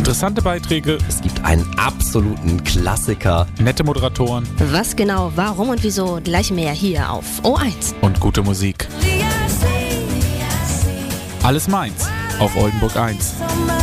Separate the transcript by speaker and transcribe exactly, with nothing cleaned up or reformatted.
Speaker 1: Interessante Beiträge,
Speaker 2: Es gibt einen absoluten Klassiker.
Speaker 1: nette Moderatoren
Speaker 3: Was genau, warum und wieso, gleich mehr hier auf O eins.
Speaker 1: und gute Musik. Alles meins auf Oldenburg eins.